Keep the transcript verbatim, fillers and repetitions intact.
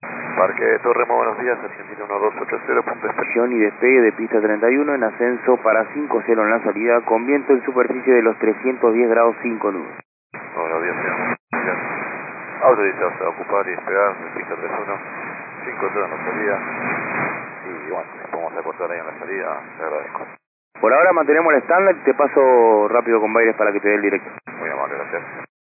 Parque Torremo, buenos días, Argentina uno dos ocho cero, punto estación. Y despegue de pista treinta y uno en ascenso para cinco cero en la salida, con viento en superficie de los trescientos diez grados cinco nudos. Buenos días, señor. Autorizados a ocupar y despegar de pista treinta y uno, cinco cero en la salida. Y bueno, si podemos acortar ahí en la salida, te agradezco. Por ahora mantenemos el estándar y te paso rápido con Baires para que te dé el directo. Muy amable, gracias.